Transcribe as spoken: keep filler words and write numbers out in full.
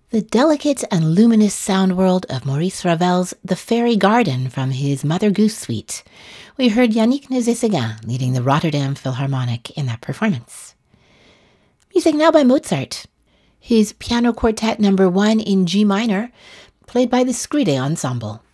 The delicate and luminous sound world of Maurice Ravel's The Fairy Garden from his Mother Goose Suite. We heard Yannick Nézet-Séguin leading the Rotterdam Philharmonic in that performance. Music now by Mozart. His Piano Quartet number one in G minor, played by the Scride Ensemble.